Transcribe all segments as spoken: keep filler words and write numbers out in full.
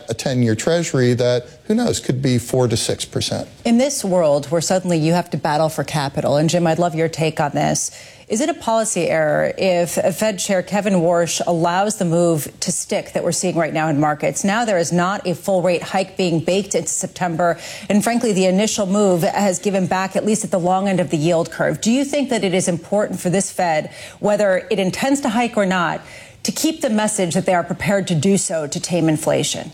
a ten-year Treasury that, who knows, could be four to six percent. In this world where suddenly you have to battle for capital, and Jim, I'd love your take on this, is it a policy error if Fed Chair Kevin Warsh allows the move to stick that we're seeing right now in markets? Now there is not a full rate hike being baked into September, and frankly, the initial move has given back at least at the long end of the yield curve. Do you think that it is important for this Fed, whether it intends to hike or not, to keep the message that they are prepared to do so to tame inflation?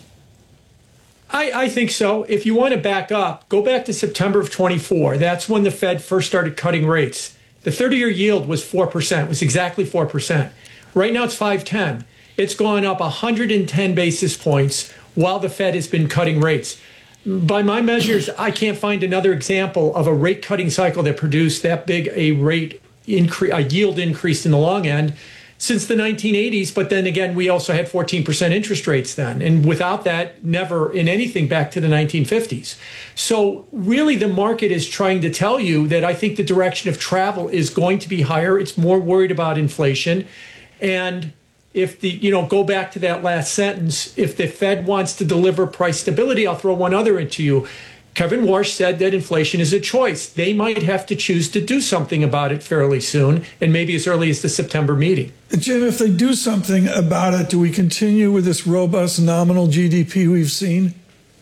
I, I think so. If you want to back up, go back to September of twenty-four. That's when the Fed first started cutting rates. The thirty-year yield was four percent, was exactly four percent. Right now it's five ten. It's gone up one hundred ten basis points while the Fed has been cutting rates. By my measures, I can't find another example of a rate cutting cycle that produced that big a rate increase, a yield increase in the long end since the nineteen eighties. But then again, we also had fourteen percent interest rates then. And without that, never in anything back to the nineteen fifties. So really, the market is trying to tell you that I think the direction of travel is going to be higher. It's more worried about inflation. And if the, you know, go back to that last sentence, if the Fed wants to deliver price stability, I'll throw one other into you. Kevin Warsh said that inflation is a choice. They might have to choose to do something about it fairly soon, and maybe as early as the September meeting. Jim, if they do something about it, do we continue with this robust nominal G D P we've seen?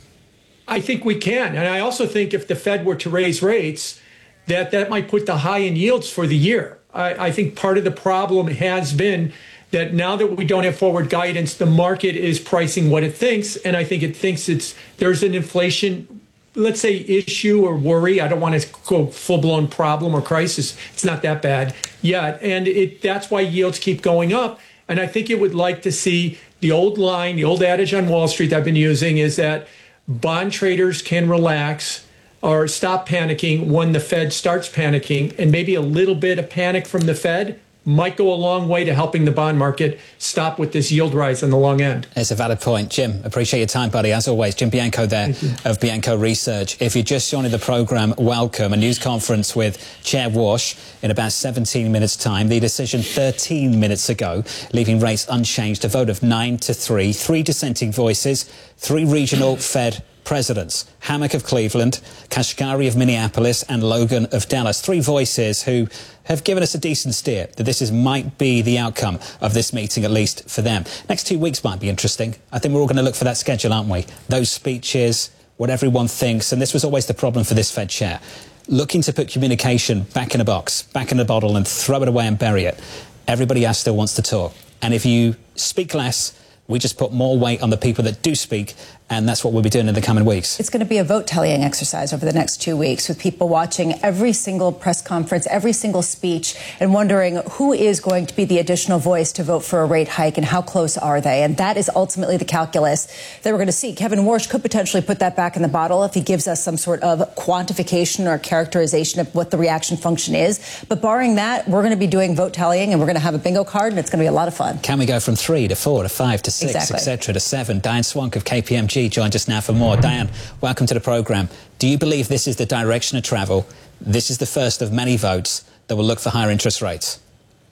I think we can. And I also think if the Fed were to raise rates, that that might put the high in yields for the year. I, I think part of the problem has been that now that we don't have forward guidance, the market is pricing what it thinks. And I think it thinks it's there's an inflation, let's say, issue or worry. I don't want to go full-blown problem or crisis. It's not that bad yet. And it that's why yields keep going up. And I think it would like to see the old line, the old adage on Wall Street I've been using is that bond traders can relax or stop panicking when the Fed starts panicking. And maybe a little bit of panic from the Fed might go a long way to helping the bond market stop with this yield rise on the long end. It's a valid point. Jim, appreciate your time, buddy. As always, Jim Bianco there of Bianco Research. If you're just joining the programme, welcome. A news conference with Chair Warsh in about seventeen minutes' time. The decision thirteen minutes ago, leaving rates unchanged, a vote of nine to three. Three dissenting voices, three regional Fed presidents, Hammack of Cleveland, Kashgari of Minneapolis and Logan of Dallas. Three voices who have given us a decent steer that this is might be the outcome of this meeting, at least for them. Next two weeks might be interesting. I think we're all going to look for that schedule, aren't we? Those speeches, what everyone thinks, and this was always the problem for this Fed chair. Looking to put communication back in a box, back in a bottle and throw it away and bury it. Everybody else still wants to talk. And if you speak less, we just put more weight on the people that do speak, and that's what we'll be doing in the coming weeks. It's going to be a vote tallying exercise over the next two weeks with people watching every single press conference, every single speech, and wondering who is going to be the additional voice to vote for a rate hike and how close are they. And that is ultimately the calculus that we're going to see. Kevin Warsh could potentially put that back in the bottle if he gives us some sort of quantification or characterization of what the reaction function is. But barring that, we're going to be doing vote tallying, and we're going to have a bingo card, and it's going to be a lot of fun. Can we go from three to four to five to six, exactly. et cetera, to seven? Diane Swank of K P M G joined us now for more. Diane, welcome to the programme. Do you believe this is the direction of travel? This is the first of many votes that will look for higher interest rates.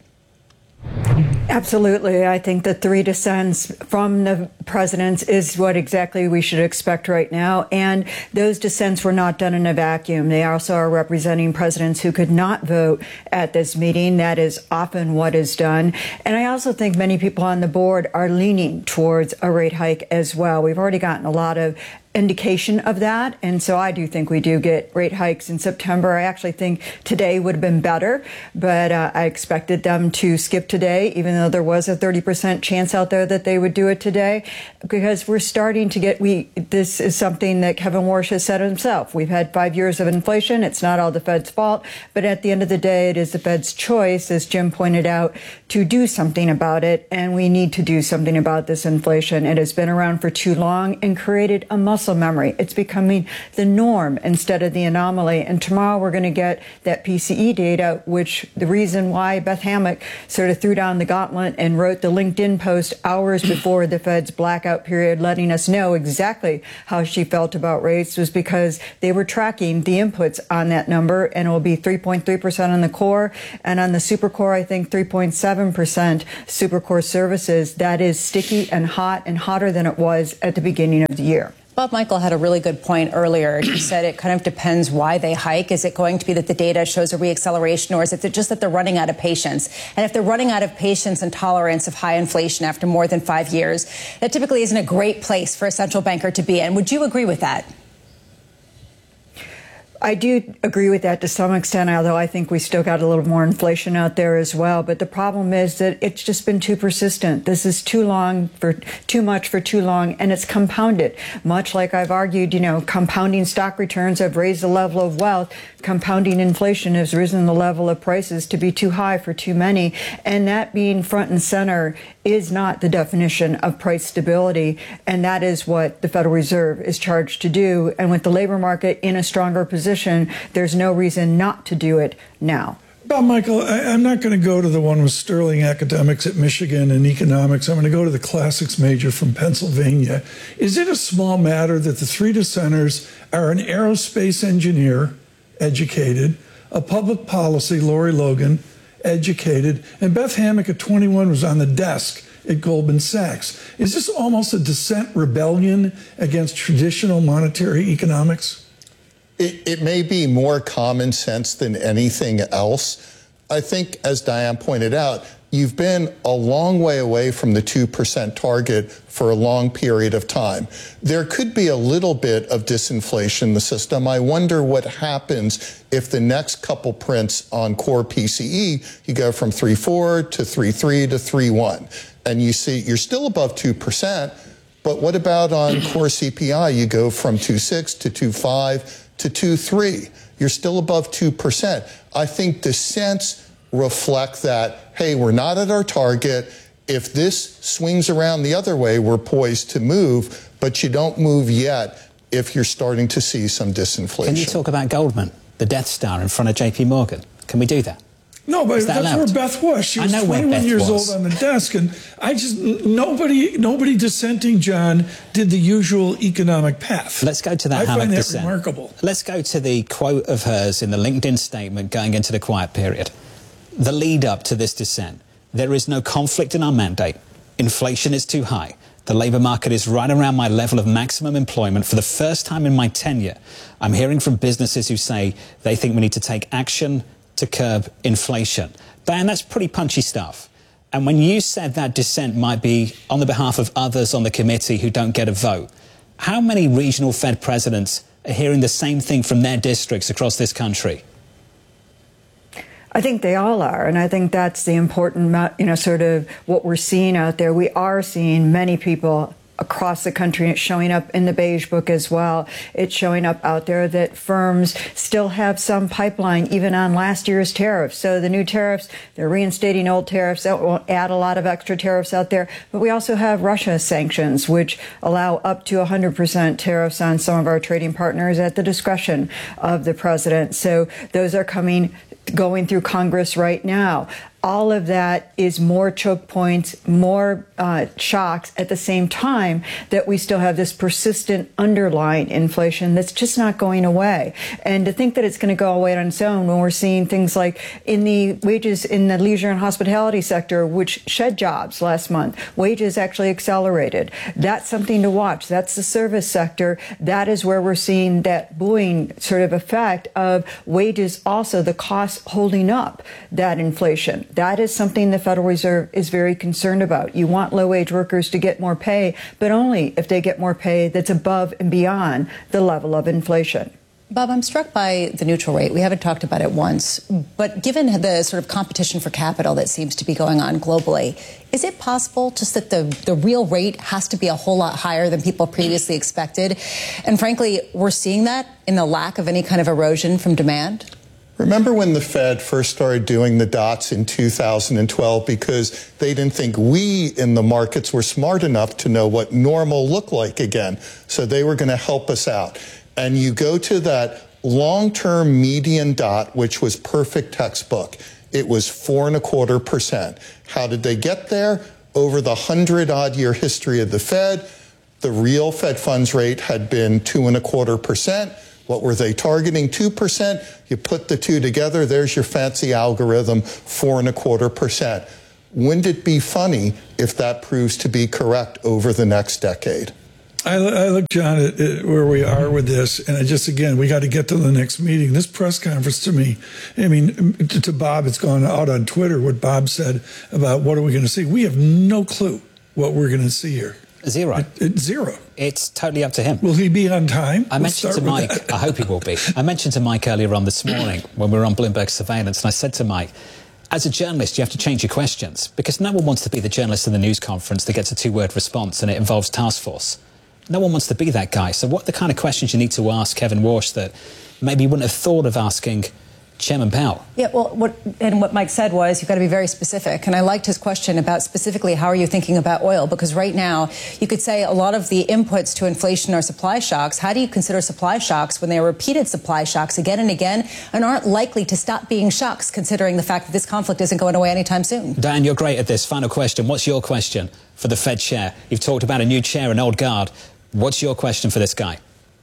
Absolutely. I think the three dissents from the presidents is what exactly we should expect right now. And those dissents were not done in a vacuum. They also are representing presidents who could not vote at this meeting. That is often what is done. And I also think many people on the board are leaning towards a rate hike as well. We've already gotten a lot of indication of that. And so I do think we do get rate hikes in September. I actually think today would have been better, but uh, I expected them to skip today, even though there was a thirty percent chance out there that they would do it today, because we're starting to get, we, this is something that Kevin Warsh has said himself. We've had five years of inflation. It's not all the Fed's fault, but at the end of the day, it is the Fed's choice, as Jim pointed out, to do something about it. And we need to do something about this inflation. It has been around for too long and created a muscle memory. It's becoming the norm instead of the anomaly. And tomorrow we're going to get that P C E data, which the reason why Beth Hammack sort of threw down the gauntlet gauntlet and wrote the LinkedIn post hours before the Fed's blackout period, letting us know exactly how she felt about rates, was because they were tracking the inputs on that number, and it will be three point three percent on the core, and on the super core, I think three point seven percent super core services. That is sticky and hot and hotter than it was at the beginning of the year. Bob Michael had a really good point earlier. He said it kind of depends why they hike. Is it going to be that the data shows a reacceleration, or is it just that they're running out of patience? And if they're running out of patience and tolerance of high inflation after more than five years, that typically isn't a great place for a central banker to be in. Would you agree with that? I do agree with that to some extent, although I think we still got a little more inflation out there as well. But the problem is that it's just been too persistent. This is too long for too much for too long, and it's compounded. Much like I've argued, you know, compounding stock returns have raised the level of wealth. Compounding inflation has risen the level of prices to be too high for too many. And that being front and center is not the definition of price stability. And that is what the Federal Reserve is charged to do. And with the labor market in a stronger position, there's no reason not to do it now. Bob Michael, I, I'm not going to go to the one with sterling academics at Michigan and economics. I'm going to go to the classics major from Pennsylvania. Is it a small matter that the three dissenters are an aerospace engineer, educated, a public policy, Lori Logan, educated, and Beth Hammack at twenty-one was on the desk at Goldman Sachs? Is this almost a dissent rebellion against traditional monetary economics? It, it may be more common sense than anything else. I think, as Diane pointed out, you've been a long way away from the two percent target for a long period of time. There could be a little bit of disinflation in the system. I wonder what happens if the next couple prints on core P C E, you go from three point four to three point three to three point one. And you see you're still above two percent, but what about on core C P I? You go from two point six to two point five to two point three. You're still above two percent. I think dissents reflect that, hey, we're not at our target. If this swings around the other way, we're poised to move, but you don't move yet if you're starting to see some disinflation. Can you talk about Goldman, the Death Star in front of J P Morgan? Can we do that? No, but that that's allowed? where Beth was. She was I know where twenty-one Beth years was. old on the desk, and I just nobody, nobody dissenting, John, did the usual economic path. Let's go to that I Hammack find that dissent. remarkable. Let's go to the quote of hers in the LinkedIn statement going into the quiet period. The lead up to this dissent. There is no conflict in our mandate. Inflation is too high. The labour market is right around my level of maximum employment. For the first time in my tenure, I'm hearing from businesses who say they think we need to take action to curb inflation. Diane, that's pretty punchy stuff. And when you said that dissent might be on the behalf of others on the committee who don't get a vote, how many regional Fed presidents are hearing the same thing from their districts across this country? I think they all are, and I think that's the important, you know, sort of what we're seeing out there. We are seeing many people across the country, and it's showing up in the Beige Book as well. It's showing up out there that firms still have some pipeline, even on last year's tariffs. So the new tariffs, they're reinstating old tariffs. That won't add a lot of extra tariffs out there. But we also have Russia sanctions, which allow up to one hundred percent tariffs on some of our trading partners at the discretion of the president. So those are coming, going through Congress right now. All of that is more choke points, more uh, shocks at the same time that we still have this persistent underlying inflation that's just not going away. And to think that it's going to go away on its own when we're seeing things like in the wages in the leisure and hospitality sector, which shed jobs last month, wages actually accelerated. That's something to watch. That's the service sector. That is where we're seeing that buoying sort of effect of wages, also the costs holding up that inflation. That is something the Federal Reserve is very concerned about. You want low-wage workers to get more pay, but only if they get more pay that's above and beyond the level of inflation. Bob, I'm struck by the neutral rate. We haven't talked about it once, but given the sort of competition for capital that seems to be going on globally, is it possible just that the, the real rate has to be a whole lot higher than people previously expected? And frankly, we're seeing that in the lack of any kind of erosion from demand? Remember when the Fed first started doing the dots in two thousand twelve because they didn't think we in the markets were smart enough to know what normal looked like again. So they were going to help us out. And you go to that long-term median dot, which was perfect textbook. it was four and a quarter percent. How did they get there? Over the hundred odd year history of the Fed, the real Fed funds rate had been two and a quarter percent. What were they targeting? two percent. You put the two together, there's your fancy algorithm, four and a quarter percent. Wouldn't it be funny if that proves to be correct over the next decade? I, I look, John, at, at where we are with this, and I just, again, we got to get to the next meeting. This press conference to me, I mean, to, to Bob, it's gone out on Twitter, what Bob said about what are we going to see. We have no clue what we're going to see here. Zero. It, it, zero. It's totally up to him. Will he be on time? I We'll mentioned to Mike, that. I hope he will be. I mentioned to Mike earlier on this morning when we were on Bloomberg Surveillance, and I said to Mike, as a journalist, you have to change your questions because no one wants to be the journalist in the news conference that gets a two-word response and it involves task force. No one wants to be that guy. So what are the kind of questions you need to ask Kevin Warsh that maybe you wouldn't have thought of asking Chairman Powell? Yeah, well, what, and what Mike said was you've got to be very specific. And I liked his question about specifically how are you thinking about oil? Because right now you could say a lot of the inputs to inflation are supply shocks. How do you consider supply shocks when they are repeated supply shocks again and again and aren't likely to stop being shocks considering the fact that this conflict isn't going away anytime soon? Dan, you're great at this. Final question. What's your question for the Fed chair? You've talked about a new chair, an old guard. What's your question for this guy?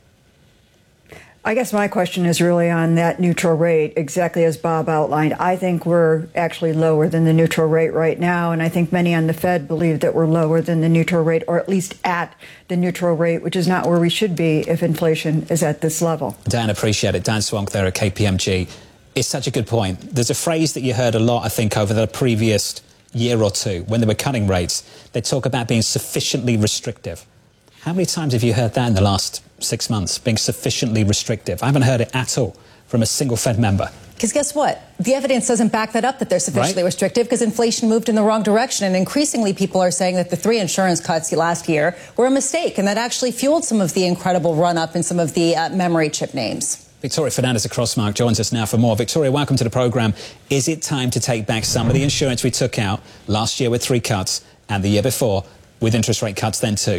I guess my question is really on that neutral rate, exactly as Bob outlined. I think we're actually lower than the neutral rate right now, and I think many on the Fed believe that we're lower than the neutral rate, or at least at the neutral rate, which is not where we should be if inflation is at this level. Dan, appreciate it. Dan Swank there at K P M G. It's such a good point. There's a phrase that you heard a lot, I think, over the previous year or two when they were cutting rates. They talk about being sufficiently restrictive. How many times have you heard that in the last six months, being sufficiently restrictive? I haven't heard it at all from a single Fed member. Because guess what? The evidence doesn't back that up, that they're sufficiently Right. restrictive, because inflation moved in the wrong direction. And increasingly, people are saying that the three insurance cuts last year were a mistake, and that actually fueled some of the incredible run-up in some of the uh, memory chip names. Victoria Fernandez of Crossmark joins us now for more. Victoria, welcome to the programme. Is it time to take back some of the insurance we took out last year with three cuts and the year before with interest rate cuts then too?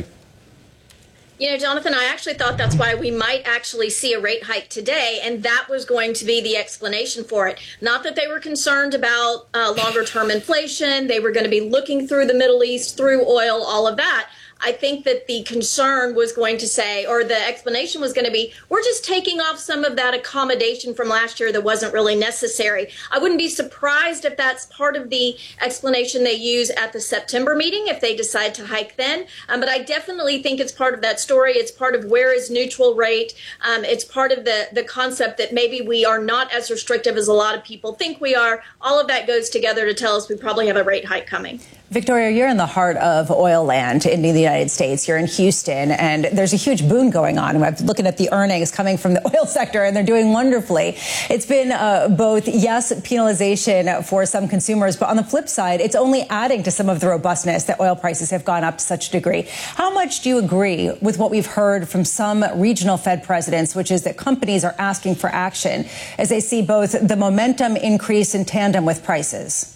You know, Jonathan, I actually thought that's why we might actually see a rate hike today, and that was going to be the explanation for it. Not that they were concerned about uh, longer-term inflation. They were going to be looking through the Middle East, through oil, all of that. I think that the concern was going to say, or the explanation was going to be, we're just taking off some of that accommodation from last year that wasn't really necessary. I wouldn't be surprised if that's part of the explanation they use at the September meeting, if they decide to hike then. Um, but I definitely think it's part of that story. It's part of where is neutral rate. Um, it's part of the, the concept that maybe we are not as restrictive as a lot of people think we are. All of that goes together to tell us we probably have a rate hike coming. Victoria, you're in the heart of oil land in the United States. You're in Houston, and there's a huge boom going on. I'm looking at the earnings coming from the oil sector, and they're doing wonderfully. It's been uh, both, yes, penalization for some consumers, but on the flip side, it's only adding to some of the robustness that oil prices have gone up to such a degree. How much do you agree with what we've heard from some regional Fed presidents, which is that companies are asking for action as they see both the momentum increase in tandem with prices?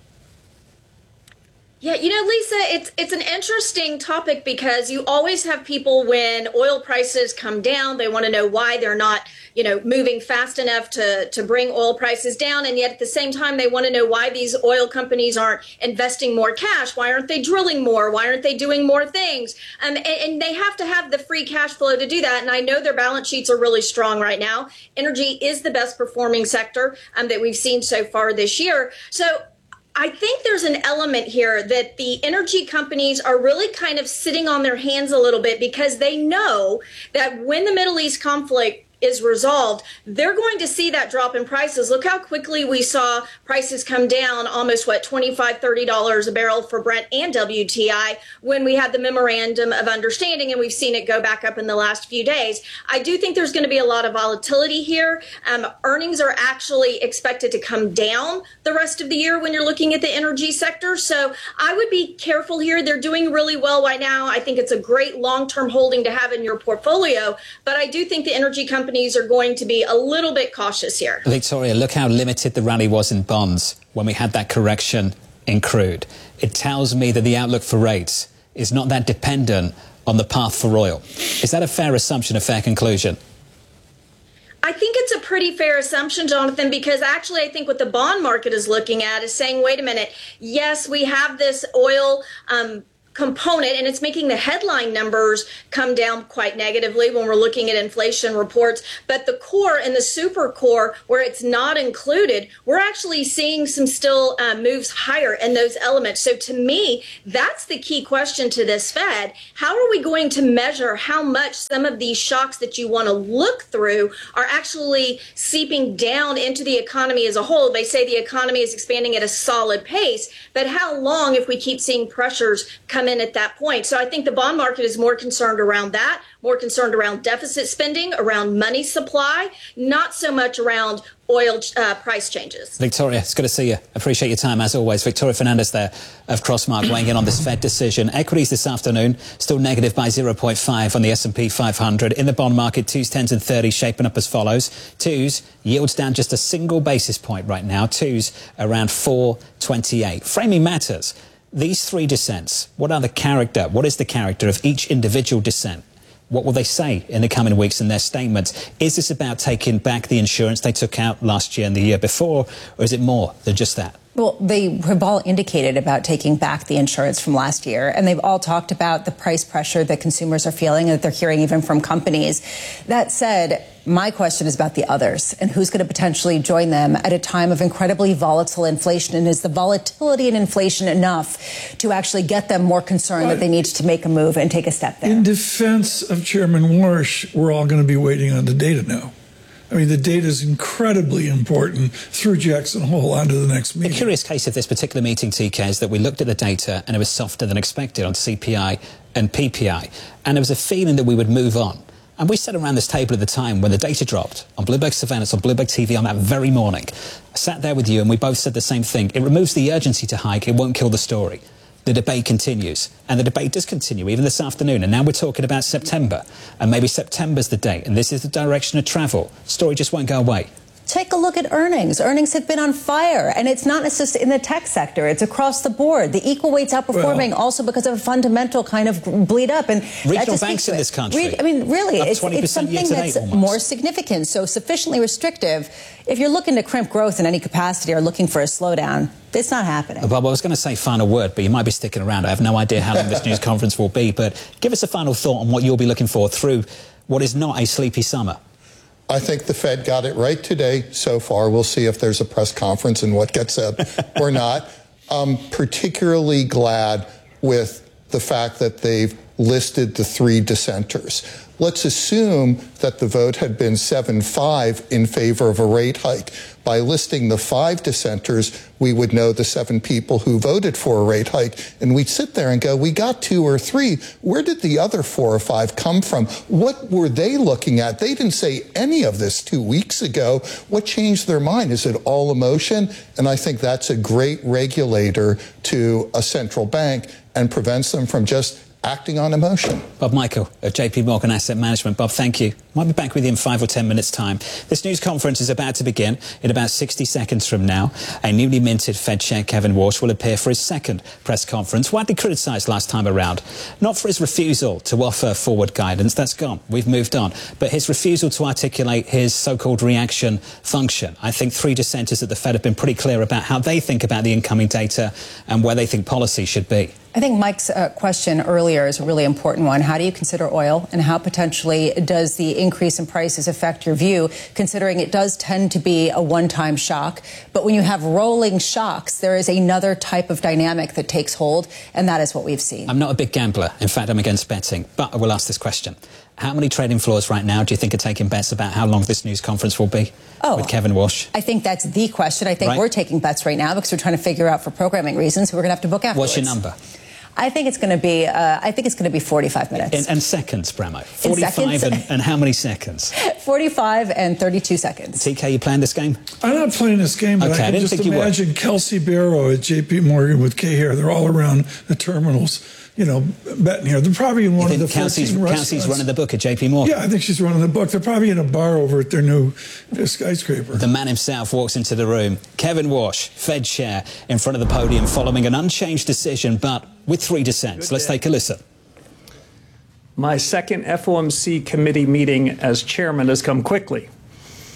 Yeah, you know, Lisa, it's it's an interesting topic because you always have people when oil prices come down, they want to know why they're not, you know, moving fast enough to, to bring oil prices down. And yet at the same time, they want to know why these oil companies aren't investing more cash. Why aren't they drilling more? Why aren't they doing more things? Um, and, and they have to have the free cash flow to do that. And I know their balance sheets are really strong right now. Energy is the best performing sector um, that we've seen so far this year. So I think there's an element here that the energy companies are really kind of sitting on their hands a little bit because they know that when the Middle East conflict is resolved, they're going to see that drop in prices. Look how quickly we saw prices come down almost, what, twenty-five, thirty dollars a barrel for Brent and W T I when we had the memorandum of understanding, and we've seen it go back up in the last few days. I do think there's going to be a lot of volatility here. Um, earnings are actually expected to come down the rest of the year when you're looking at the energy sector. So I would be careful here. They're doing really well right now. I think it's a great long-term holding to have in your portfolio, but I do think the energy companies Companies are going to be a little bit cautious here. Victoria, look how limited the rally was in bonds when we had that correction in crude. It tells me that the outlook for rates is not that dependent on the path for oil. Is that a fair assumption, a fair conclusion? I I think it's a pretty fair assumption, Jonathan, because actually I think what the bond market is looking at is saying, wait a minute, yes, we have this oil um, component, and it's making the headline numbers come down quite negatively when we're looking at inflation reports. But the core and the super core, where it's not included, we're actually seeing some still uh, moves higher in those elements. So to me, that's the key question to this Fed. How are we going to measure how much some of these shocks that you want to look through are actually seeping down into the economy as a whole? They say the economy is expanding at a solid pace, but how long if we keep seeing pressures come in at that point? So I think the bond market is more concerned around that, more concerned around deficit spending, around money supply, not so much around oil uh, price changes. Victoria, it's good to see you. Appreciate your time as always. Victoria Fernandez there of Crossmark weighing in on this Fed decision. Equities this afternoon still negative by zero point five on the S and P five hundred. In the bond market, twos, tens and thirties shaping up as follows. Twos, yields down just a single basis point right now. Twos around four twenty-eight. Framing matters. These three dissents, what are the character, what is the character of each individual dissent? What will they say in the coming weeks in their statements? Is this about taking back the insurance they took out last year and the year before, or is it more than just that? Well, they have all indicated about taking back the insurance from last year, and they've all talked about the price pressure that consumers are feeling and that they're hearing even from companies. That said, my question is about the others and who's going to potentially join them at a time of incredibly volatile inflation. And is the volatility in inflation enough to actually get them more concerned right. that they need to make a move and take a step there? In defense of Chairman Warsh, we're all going to be waiting on the data now. I mean, the data is incredibly important through Jackson Hole on to the next meeting. The curious case of this particular meeting, T K, is that we looked at the data and it was softer than expected on C P I and P P I. And there was a feeling that we would move on. And we sat around this table at the time when the data dropped on Bloomberg Surveillance, on Bloomberg T V on that very morning. I sat there with you and we both said the same thing. It removes the urgency to hike. It won't kill the story. The debate continues, and the debate does continue even this afternoon. And now we're talking about September, and maybe September's the date, and this is the direction of travel. Story just won't go away. Take a look at earnings. Earnings have been on fire, and it's not just in the tech sector. It's across the board. The equal weight's outperforming well, also because of a fundamental kind of bleed up. And regional banks in this country. Re- I mean, really, it's, it's something that's almost. more significant. So sufficiently restrictive. If you're looking to crimp growth in any capacity or looking for a slowdown, it's not happening. Bob, I was going to say final word, but you might be sticking around. I have no idea how long this news conference will be, but give us a final thought on what you'll be looking for through what is not a sleepy summer. I think the Fed got it right today so far. We'll see if there's a press conference and what gets said or not. I'm particularly glad with the fact that they've listed the three dissenters. Let's assume that the vote had been seven five in favor of a rate hike. By listing the five dissenters, we would know the seven people who voted for a rate hike, and we'd sit there and go, we got two or three. Where did the other four or five come from? What were they looking at? They didn't say any of this two weeks ago. What changed their mind? Is it all emotion? And I think that's a great regulator to a central bank and prevents them from just acting on emotion. Bob Michael of J P Morgan Asset Management. Bob, thank you. Might be back with you in five or ten minutes' time. This news conference is about to begin in about sixty seconds from now. A newly minted Fed Chair Kevin Warsh will appear for his second press conference, widely criticised last time around, not for his refusal to offer forward guidance. That's gone. We've moved on. But his refusal to articulate his so-called reaction function. I think three dissenters at the Fed have been pretty clear about how they think about the incoming data and where they think policy should be. I think Mike's uh, question earlier is a really important one. How do you consider oil, and how potentially does the increase in prices affect your view, considering it does tend to be a one-time shock? But when you have rolling shocks, there is another type of dynamic that takes hold, and that is what we've seen. I'm not a big gambler. In fact, I'm against betting. But I will ask this question. How many trading floors right now do you think are taking bets about how long this news conference will be oh, with Kevin Warsh? I think that's the question. I think right. we're taking bets right now because we're trying to figure out for programming reasons who we're going to have to book afterwards. What's your number? I think it's going to be. Uh, I think it's going to be forty-five minutes. In, and seconds, Bramo. Forty-five and, and how many seconds? Forty-five and thirty-two seconds. T K, you playing this game? I'm not playing this game, but okay, I can I just imagine Kelsey Barrow at J P Morgan with Kay Hare. They're all around the terminals, you know, betting here. They're probably in one you of the Kelsey's, fourteen restaurants. Kelsey's running the book at J P Morgan. Yeah, I think she's running the book. They're probably in a bar over at their new skyscraper. The man himself walks into the room. Kevin Warsh, Fed Chair, in front of the podium following an unchanged decision, but with three dissents. Let's take a listen. My second F O M C committee meeting as chairman has come quickly.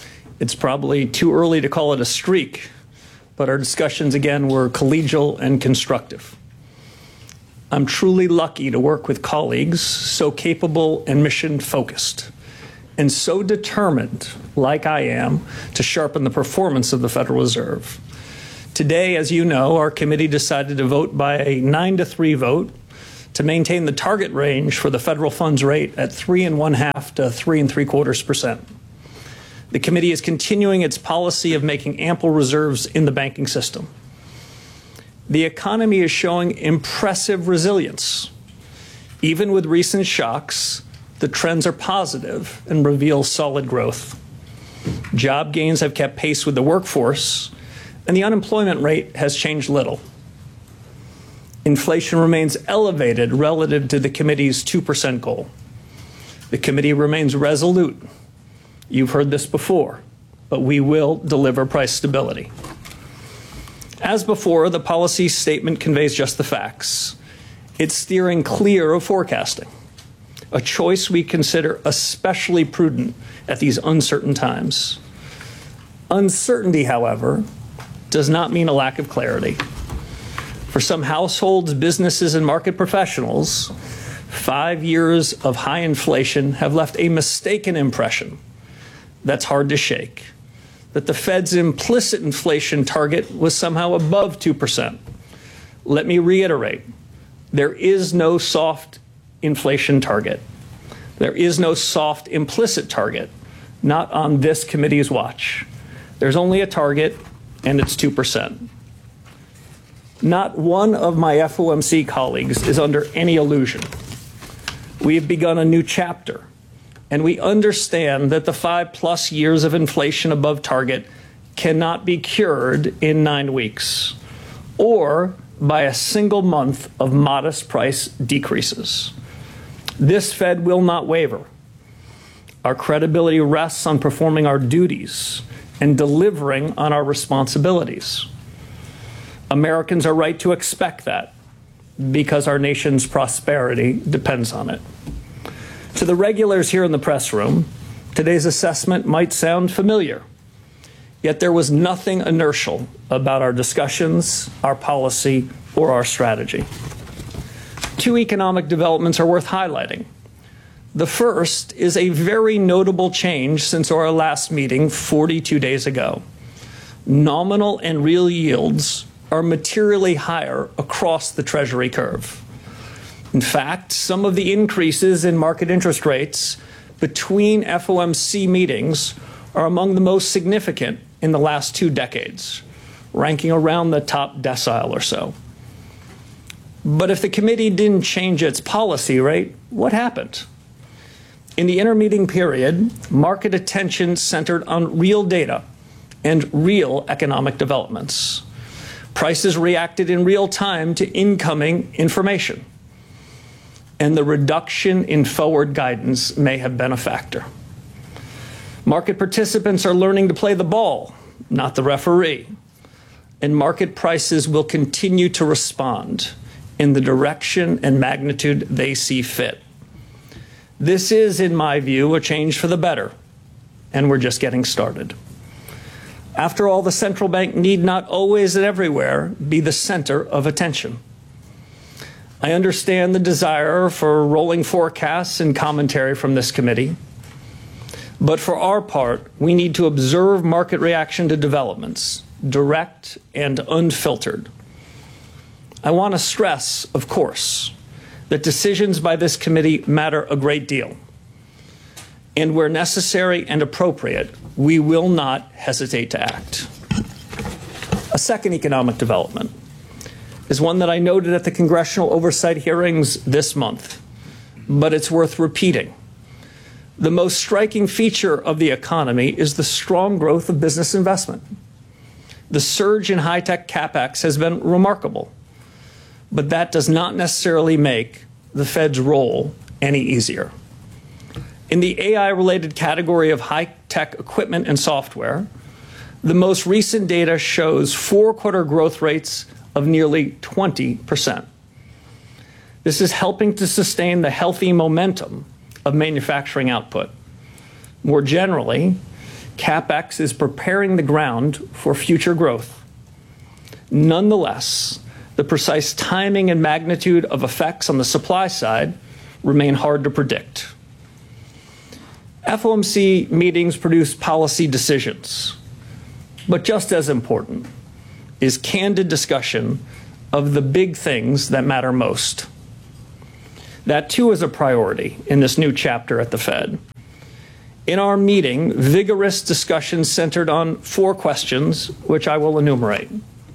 It's probably too early to call it a streak, but our discussions again were collegial and constructive. I'm truly lucky to work with colleagues so capable and mission-focused, and so determined, like I am, to sharpen the performance of the Federal Reserve. Today, as you know, our committee decided to vote by a nine to three vote to maintain the target range for the federal funds rate at three and one half to three and three quarters percent. The committee is continuing its policy of making ample reserves in the banking system. The economy is showing impressive resilience. Even with recent shocks, the trends are positive and reveal solid growth. Job gains have kept pace with the workforce, and the unemployment rate has changed little. Inflation remains elevated relative to the committee's two percent goal. The committee remains resolute. You've heard this before, but we will deliver price stability. As before, the policy statement conveys just the facts. It's steering clear of forecasting, a choice we consider especially prudent at these uncertain times. Uncertainty, however, does not mean a lack of clarity. For some households, businesses, and market professionals, five years of high inflation have left a mistaken impression that's hard to shake, that the Fed's implicit inflation target was somehow above two percent. Let me reiterate, there is no soft inflation target. There is no soft implicit target, not on this committee's watch. There's only a target, and it's two percent. Not one of my F O M C colleagues is under any illusion. We have begun a new chapter, and we understand that the five plus years of inflation above target cannot be cured in nine weeks or by a single month of modest price decreases. This Fed will not waver. Our credibility rests on performing our duties and delivering on our responsibilities. Americans are right to expect that because our nation's prosperity depends on it. To the regulars here in the press room, today's assessment might sound familiar, yet there was nothing inertial about our discussions, our policy, or our strategy. Two economic developments are worth highlighting. The first is a very notable change since our last meeting forty-two days ago. Nominal and real yields are materially higher across the Treasury curve. In fact, some of the increases in market interest rates between F O M C meetings are among the most significant in the last two decades, ranking around the top decile or so. But if the committee didn't change its policy rate, what happened? In the intermeeting period, market attention centered on real data and real economic developments. Prices reacted in real time to incoming information, and the reduction in forward guidance may have been a factor. Market participants are learning to play the ball, not the referee, and market prices will continue to respond in the direction and magnitude they see fit. This is, in my view, a change for the better, and we're just getting started. After all, the central bank need not always and everywhere be the center of attention. I understand the desire for rolling forecasts and commentary from this committee, but for our part, we need to observe market reaction to developments, direct and unfiltered. I want to stress, of course, that decisions by this committee matter a great deal. And where necessary and appropriate, we will not hesitate to act. A second economic development is one that I noted at the congressional oversight hearings this month, but it's worth repeating. The most striking feature of the economy is the strong growth of business investment. The surge in high-tech capex has been remarkable, but that does not necessarily make the Fed's role any easier. In the A I-related category of high-tech equipment and software, the most recent data shows four-quarter growth rates of nearly twenty percent. This is helping to sustain the healthy momentum of manufacturing output. More generally, CapEx is preparing the ground for future growth. Nonetheless, the precise timing and magnitude of effects on the supply side remain hard to predict. F O M C meetings produce policy decisions, but just as important is candid discussion of the big things that matter most. That too is a priority in this new chapter at the Fed. In our meeting, vigorous discussion centered on four questions, which I will enumerate.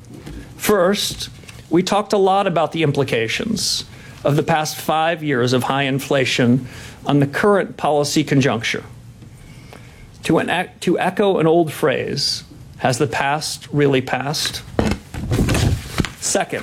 First, we talked a lot about the implications of the past five years of high inflation on the current policy conjuncture. To, an, to echo an old phrase, has the past really passed? Second,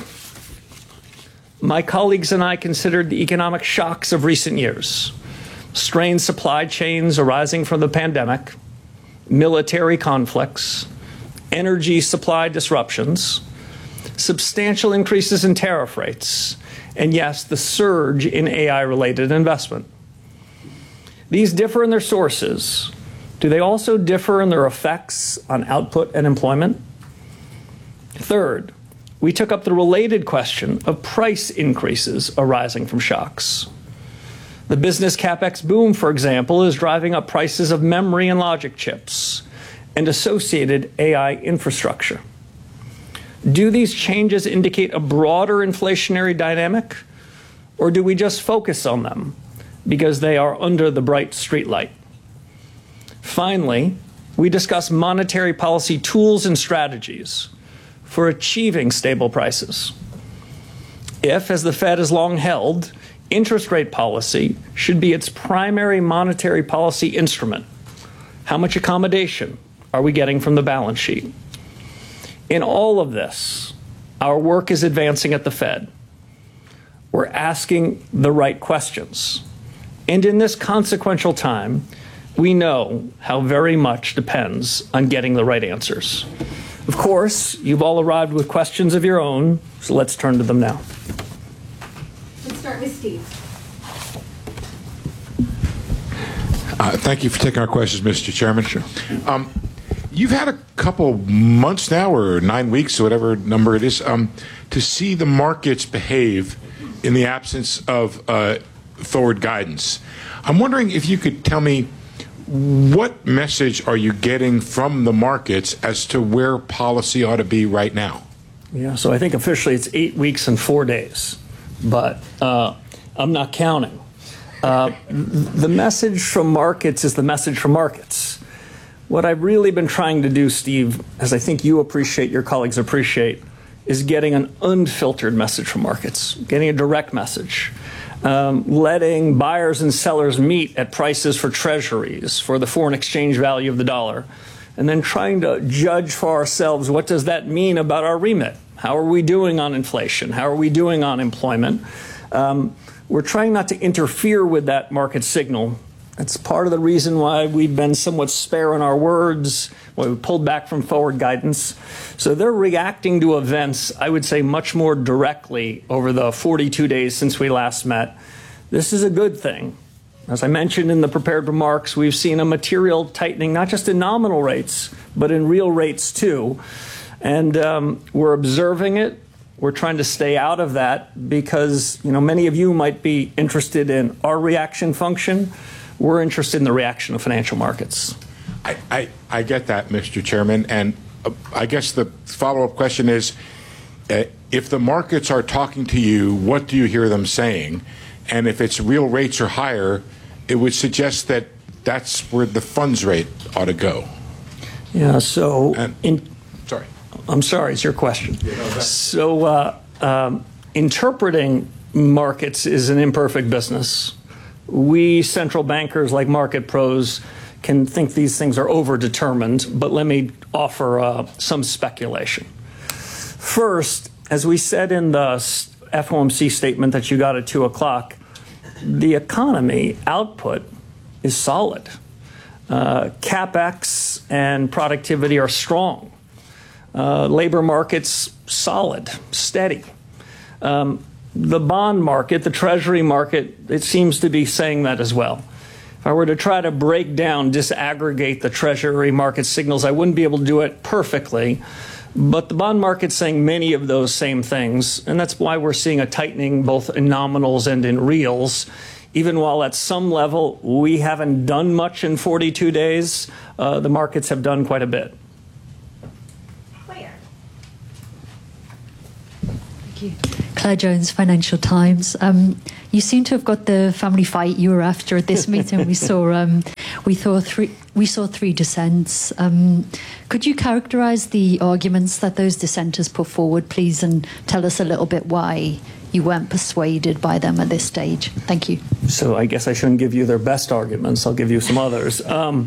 my colleagues and I considered the economic shocks of recent years, strained supply chains arising from the pandemic, military conflicts, energy supply disruptions, substantial increases in tariff rates, and yes, the surge in A I-related investment. These differ in their sources. Do they also differ in their effects on output and employment? Third, we took up the related question of price increases arising from shocks. The business CapEx boom, for example, is driving up prices of memory and logic chips and associated A I infrastructure. Do these changes indicate a broader inflationary dynamic, or do we just focus on them because they are under the bright streetlight? Finally, we discuss monetary policy tools and strategies for achieving stable prices. If, as the Fed has long held, interest rate policy should be its primary monetary policy instrument, how much accommodation are we getting from the balance sheet? In all of this, our work is advancing at the Fed. We're asking the right questions. And in this consequential time, we know how very much depends on getting the right answers. Of course, you've all arrived with questions of your own, so let's turn to them now. Let's start with Steve. Uh, thank you for taking our questions, Mister Chairman. Sure. Um, You've had a couple months now, or nine weeks, or whatever number it is, um, to see the markets behave in the absence of uh, forward guidance. I'm wondering if you could tell me, what message are you getting from the markets as to where policy ought to be right now? Yeah, so I think officially it's eight weeks and four days, but uh, I'm not counting. Uh, the message from markets is the message from markets. What I've really been trying to do, Steve, as I think you appreciate, your colleagues appreciate, is getting an unfiltered message from markets, getting a direct message, um, letting buyers and sellers meet at prices for treasuries, for the foreign exchange value of the dollar, and then trying to judge for ourselves, what does that mean about our remit? How are we doing on inflation? How are we doing on employment? Um, we're trying not to interfere with that market signal. That's part of the reason why we've been somewhat spare in our words, why we pulled back from forward guidance. So they're reacting to events, I would say, much more directly over the forty-two days since we last met. This is a good thing. As I mentioned in the prepared remarks, we've seen a material tightening, not just in nominal rates, but in real rates too. And um, we're observing it. We're trying to stay out of that because, you know, many of you might be interested in our reaction function. We're interested in the reaction of financial markets. I, I, I get that, Mister Chairman. And uh, I guess the follow-up question is, uh, if the markets are talking to you, what do you hear them saying? And if it's real rates are higher, it would suggest that that's where the funds rate ought to go. Yeah, so... And, in, sorry. I'm sorry, it's your question. Yeah, no, so uh, um, interpreting markets is an imperfect business. We central bankers like market pros can think these things are overdetermined, but let me offer uh, some speculation. First, as we said in the F O M C statement that you got at two o'clock, the economy output is solid. Uh, CapEx and productivity are strong. Uh, labor market's solid, steady. Um, the bond market, the treasury market, it seems to be saying that as well. If I were to try to break down, disaggregate the Treasury market signals, I wouldn't be able to do it perfectly. But the bond market's saying many of those same things, and that's why we're seeing a tightening both in nominals and in reals. Even while at some level we haven't done much in forty-two days, uh, the markets have done quite a bit. Claire. Thank you. Claire Jones, Financial Times. Um, you seem to have got the family fight you were after at this meeting. We saw um, we saw three we saw three dissents. Um, could you characterise the arguments that those dissenters put forward, please, and tell us a little bit why you weren't persuaded by them at this stage? Thank you. So I guess I shouldn't give you their best arguments. I'll give you some others. Um,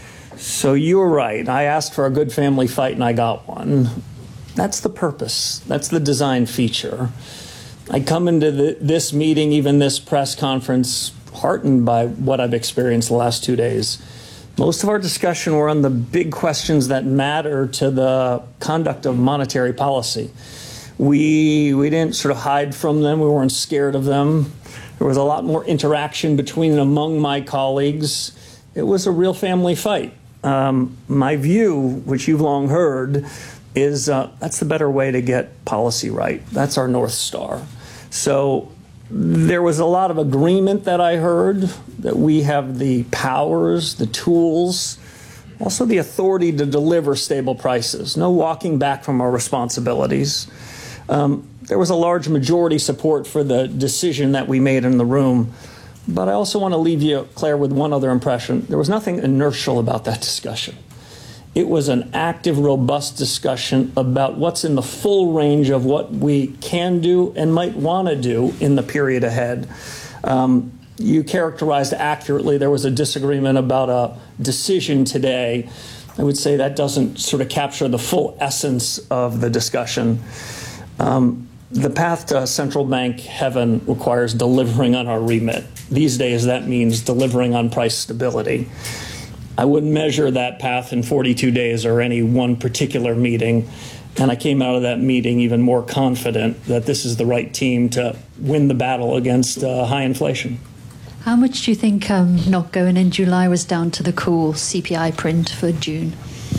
so you were right. I asked for a good family fight and I got one. That's the purpose. That's the design feature. I come into the, this meeting, even this press conference, heartened by what I've experienced the last two days. Most of our discussion were on the big questions that matter to the conduct of monetary policy. We, we didn't sort of hide from them. We weren't scared of them. There was a lot more interaction between and among my colleagues. It was a real family fight. Um, my view, which you've long heard, is uh, that's the better way to get policy right. That's our North Star. So there was a lot of agreement that I heard that we have the powers, the tools, also the authority to deliver stable prices. No walking back from our responsibilities. Um, there was a large majority support for the decision that we made in the room. But I also want to leave you, Claire, with one other impression. There was nothing inertial about that discussion. It was an active, robust discussion about what's in the full range of what we can do and might want to do in the period ahead. Um, you characterized accurately there was a disagreement about a decision today. I would say that doesn't sort of capture the full essence of the discussion. Um, the path to central bank heaven requires delivering on our remit. These days, that means delivering on price stability. I wouldn't measure that path in forty-two days or any one particular meeting. And I came out of that meeting even more confident that this is the right team to win the battle against uh, high inflation. How much do you think um, not going in July was down to the cool C P I print for June?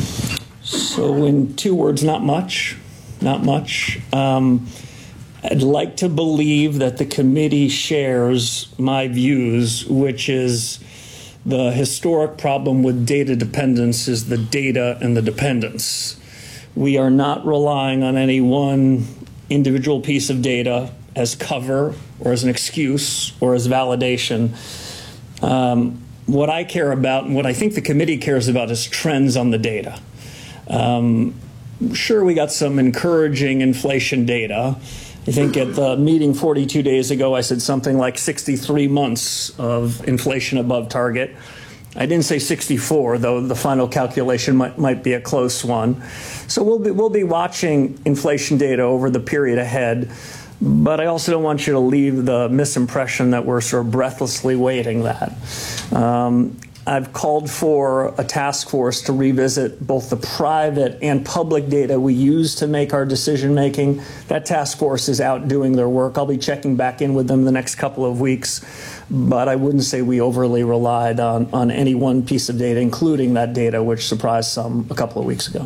So in two words, not much. Not much. Um, I'd like to believe that the committee shares my views, which is the historic problem with data dependence is the data and the dependence. We are not relying on any one individual piece of data as cover or as an excuse or as validation. Um, what I care about and what I think the committee cares about is trends on the data. Um, sure, we got some encouraging inflation data. I think at the meeting forty-two days ago, I said something like sixty-three months of inflation above target. I didn't say sixty-four, though the final calculation might, might be a close one. So we'll be, we'll be watching inflation data over the period ahead. But I also don't want you to leave the misimpression that we're sort of breathlessly waiting that. Um, I've called for a task force to revisit both the private and public data we use to make our decision making. That task force is out doing their work. I'll be checking back in with them the next couple of weeks, but I wouldn't say we overly relied on, on any one piece of data, including that data, which surprised some a couple of weeks ago.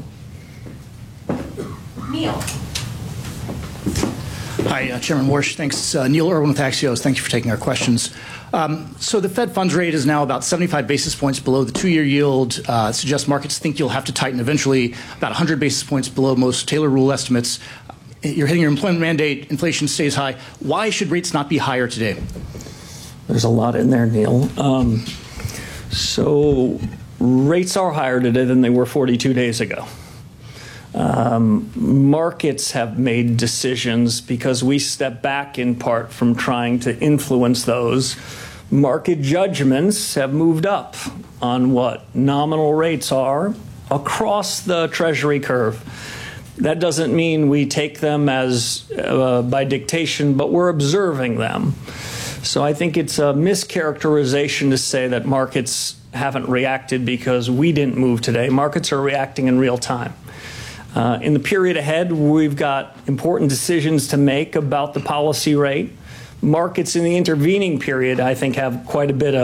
Neil. Hi, uh, Chairman Warsh. Thanks. Uh, Neil Irwin with Axios. Thank you for taking our questions. Um, so the Fed funds rate is now about seventy-five basis points below the two-year yield. Uh, suggests markets think you'll have to tighten eventually, about one hundred basis points below most Taylor rule estimates. You're hitting your employment mandate. Inflation stays high. Why should rates not be higher today? There's a lot in there, Neil. Um, so rates are higher today than they were forty-two days ago. Um, markets have made decisions because we step back in part from trying to influence those. Market judgments have moved up on what nominal rates are across the Treasury curve. That doesn't mean we take them as uh, by dictation, but we're observing them. So I think it's a mischaracterization to say that markets haven't reacted because we didn't move today. Markets are reacting in real time. Uh, in the period ahead, we've got important decisions to make about the policy rate. Markets in the intervening period, I think, have quite a bit of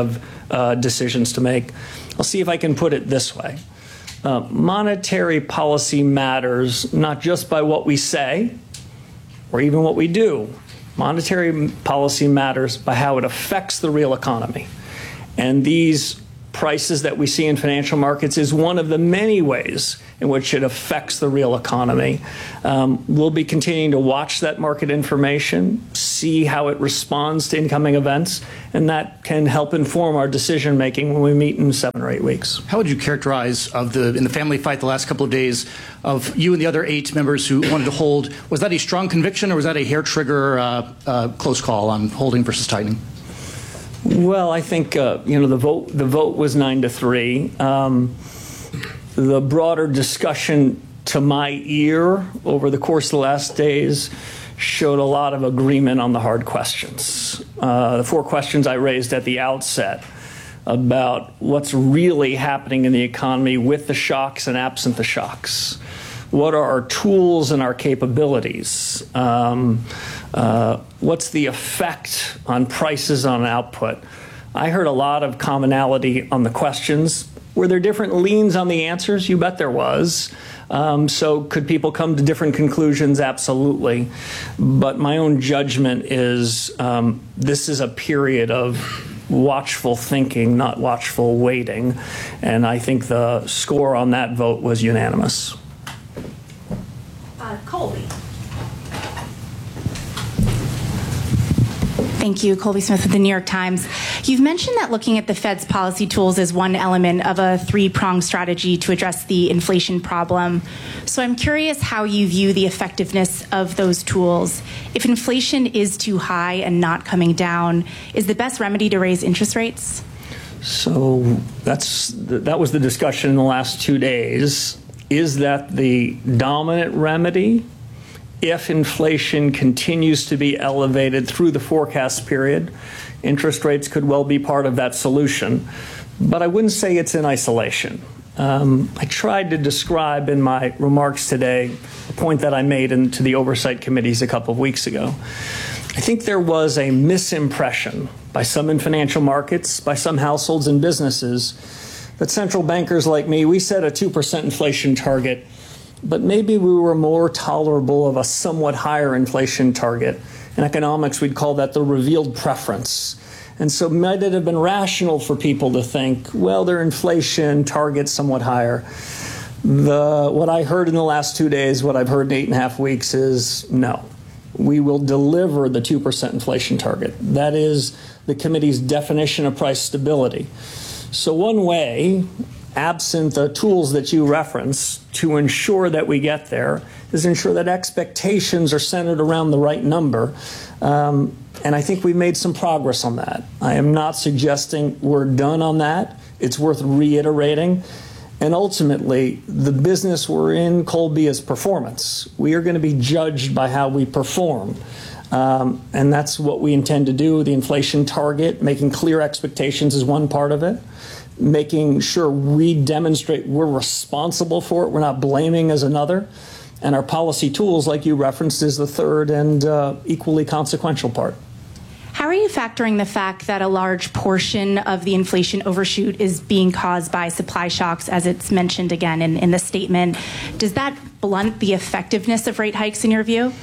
uh, decisions to make. I'll see if I can put it this way. Uh, monetary policy matters not just by what we say or even what we do. Monetary policy matters by how it affects the real economy. And these prices that we see in financial markets is one of the many ways in which it affects the real economy. Um, we'll be continuing to watch that market information, see how it responds to incoming events, and that can help inform our decision making when we meet in seven or eight weeks. How would you characterize of the in the family fight the last couple of days of you and the other eight members who wanted to hold? Was that a strong conviction or was that a hair trigger uh, uh, close call on holding versus tightening? Well, I think uh, you know the vote. The vote was nine to three. Um, the broader discussion to my ear over the course of the last days showed a lot of agreement on the hard questions. Uh, the four questions I raised at the outset about what's really happening in the economy with the shocks and absent the shocks. What are our tools and our capabilities? Um, uh, what's the effect on prices on output? I heard a lot of commonality on the questions. Were there different leans on the answers? You bet there was. Um, so could people come to different conclusions? Absolutely. But my own judgment is um, this is a period of watchful thinking, not watchful waiting. And I think the score on that vote was unanimous. Uh, Colby. Thank you. Colby Smith with the New York Times. You've mentioned that looking at the Fed's policy tools is one element of a three-pronged strategy to address the inflation problem. So I'm curious how you view the effectiveness of those tools. If inflation is too high and not coming down, is the best remedy to raise interest rates? So that's that was the discussion in the last two days. Is that the dominant remedy? If inflation continues to be elevated through the forecast period, interest rates could well be part of that solution. But I wouldn't say it's in isolation. Um, I tried to describe in my remarks today a point that I made in, to the oversight committees a couple of weeks ago. I think there was a misimpression by some in financial markets, by some households and businesses, that central bankers like me, we set a two percent inflation target, but maybe we were more tolerable of a somewhat higher inflation target. In economics, we'd call that the revealed preference. And so might it have been rational for people to think, well, their inflation target's somewhat higher. The, what I heard in the last two days, what I've heard in eight and a half weeks is no. We will deliver the two percent inflation target. That is the committee's definition of price stability. So one way, absent the tools that you reference, to ensure that we get there is ensure that expectations are centered around the right number. Um, and I think we made some progress on that. I am not suggesting we're done on that. It's worth reiterating. And ultimately, the business we're in, Colby, is performance. We are going to be judged by how we perform. Um, and that's what we intend to do. The inflation target, making clear expectations is one part of it. Making sure we demonstrate we're responsible for it, we're not blaming as another. And our policy tools, like you referenced, is the third and uh, equally consequential part. How are you factoring the fact that a large portion of the inflation overshoot is being caused by supply shocks, as it's mentioned again in, in the statement? Does that blunt the effectiveness of rate hikes in your view?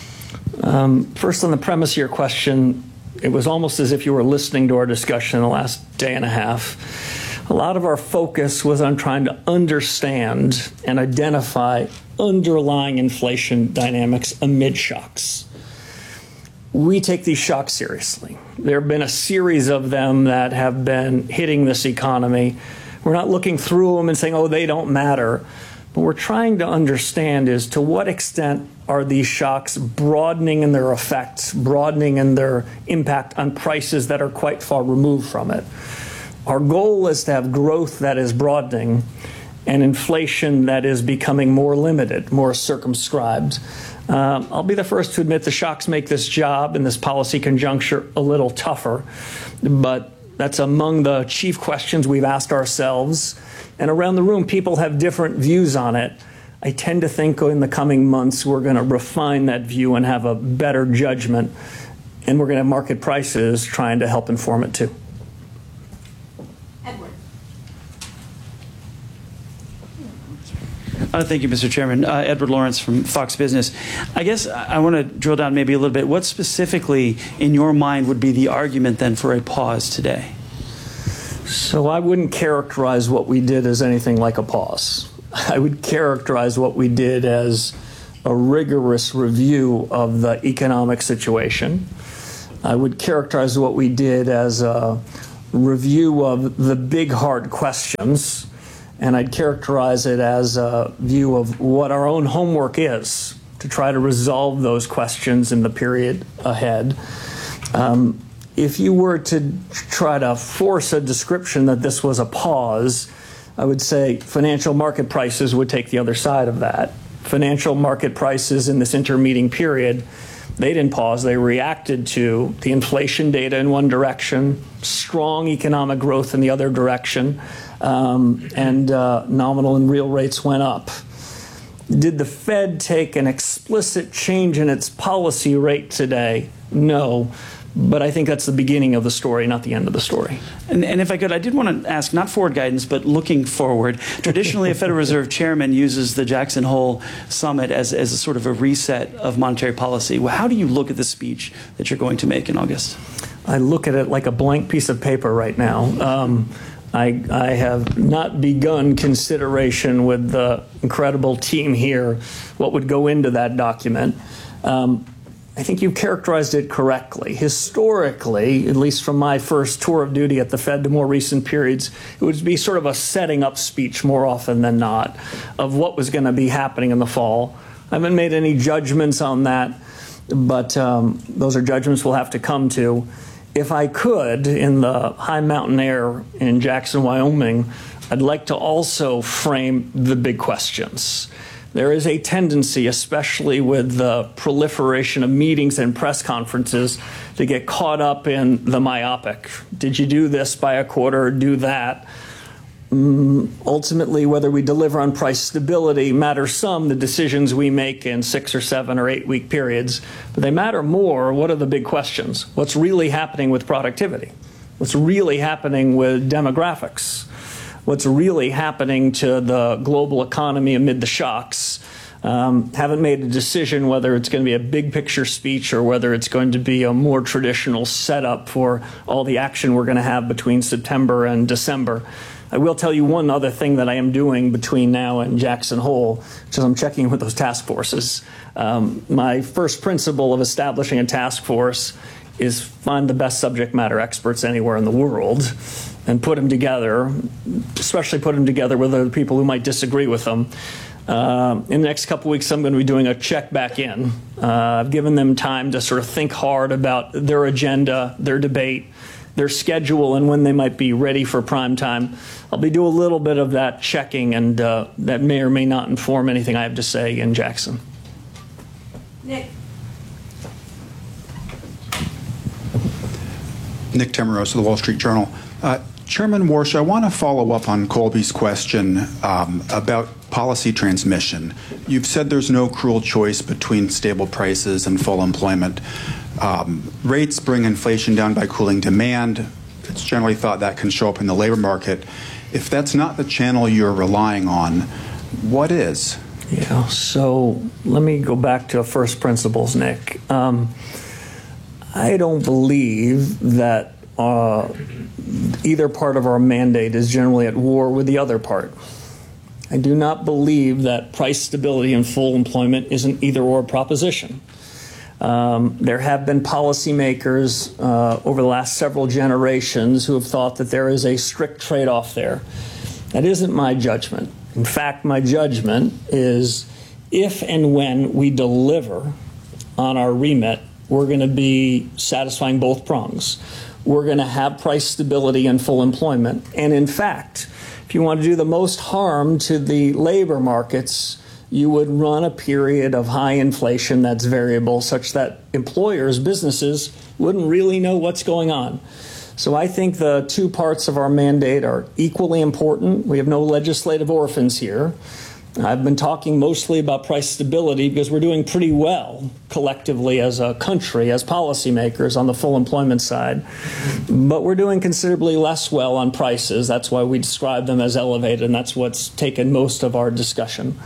Um, first, on the premise of your question, it was almost as if you were listening to our discussion in the last day and a half. A lot of our focus was on trying to understand and identify underlying inflation dynamics amid shocks. We take these shocks seriously. There have been a series of them that have been hitting this economy. We're not looking through them and saying, oh, they don't matter. What we're trying to understand is to what extent are these shocks broadening in their effects, broadening in their impact on prices that are quite far removed from it. Our goal is to have growth that is broadening and inflation that is becoming more limited, more circumscribed. Um, I'll be the first to admit the shocks make this job and this policy conjuncture a little tougher, but that's among the chief questions we've asked ourselves. And around the room, people have different views on it. I tend to think in the coming months we're going to refine that view and have a better judgment, and we're going to have market prices trying to help inform it too. Uh, thank you, Mister Chairman. Uh, Edward Lawrence from Fox Business. I guess I want to drill down maybe a little bit. What specifically, in your mind, would be the argument then for a pause today? So I wouldn't characterize what we did as anything like a pause. I would characterize what we did as a rigorous review of the economic situation. I would characterize what we did as a review of the big hard questions, and I'd characterize it as a view of what our own homework is to try to resolve those questions in the period ahead. Um, if you were to try to force a description that this was a pause, I would say financial market prices would take the other side of that. Financial market prices in this intermeeting period, they didn't pause. They reacted to the inflation data in one direction, strong economic growth in the other direction, um, and uh, nominal and real rates went up. Did the Fed take an explicit change in its policy rate today? No. But I think that's the beginning of the story, not the end of the story. And, and if I could, I did want to ask, not forward guidance, but looking forward. Traditionally, a Federal Reserve chairman uses the Jackson Hole Summit as, as a sort of a reset of monetary policy. Well, how do you look at the speech that you're going to make in August? I look at it like a blank piece of paper right now. Um, I, I have not begun consideration with the incredible team here what would go into that document. Um, I think you characterized it correctly. Historically, at least from my first tour of duty at the Fed to more recent periods, it would be sort of a setting up speech more often than not of what was going to be happening in the fall. I haven't made any judgments on that, but um, those are judgments we'll have to come to. If I could, in the high mountain air in Jackson, Wyoming, I'd like to also frame the big questions. There is a tendency, especially with the proliferation of meetings and press conferences, to get caught up in the myopic. Did you do this by a quarter or do that? Mm, ultimately, whether we deliver on price stability matters some, the decisions we make in six or seven or eight week periods. But they matter more, what are the big questions? What's really happening with productivity? What's really happening with demographics? What's really happening to the global economy amid the shocks? Um, haven't made a decision whether it's going to be a big picture speech or whether it's going to be a more traditional setup for all the action we're going to have between September and December. I will tell you one other thing that I am doing between now and Jackson Hole, which is I'm checking with those task forces. Um, my first principle of establishing a task force is find the best subject matter experts anywhere in the world and put them together, especially put them together with other people who might disagree with them. Uh, in the next couple weeks, I'm going to be doing a check back in. Uh, I've given them time to sort of think hard about their agenda, their debate, their schedule, and when they might be ready for prime time. I'll be doing a little bit of that checking, and uh, that may or may not inform anything I have to say in Jackson. Nick. Nick Timmeros of the Wall Street Journal. Uh, Chairman Warsh, I want to follow up on Colby's question um, about policy transmission. You've said there's no cruel choice between stable prices and full employment. Um, rates bring inflation down by cooling demand. It's generally thought that can show up in the labor market. If that's not the channel you're relying on, what is? Yeah, so let me go back to first principles, Nick. Um, I don't believe that uh, either part of our mandate is generally at war with the other part. I do not believe that price stability and full employment is an either-or proposition. Um, there have been policymakers uh, over the last several generations who have thought that there is a strict trade-off there. That isn't my judgment. In fact, my judgment is if and when we deliver on our remit, we're going to be satisfying both prongs. We're going to have price stability and full employment. And in fact, if you want to do the most harm to the labor markets, you would run a period of high inflation that's variable such that employers, businesses, wouldn't really know what's going on. So I think the two parts of our mandate are equally important. We have no legislative orphans here. I've been talking mostly about price stability because we're doing pretty well collectively as a country, as policymakers on the full employment side. But we're doing considerably less well on prices. That's why we describe them as elevated, and that's what's taken most of our discussion.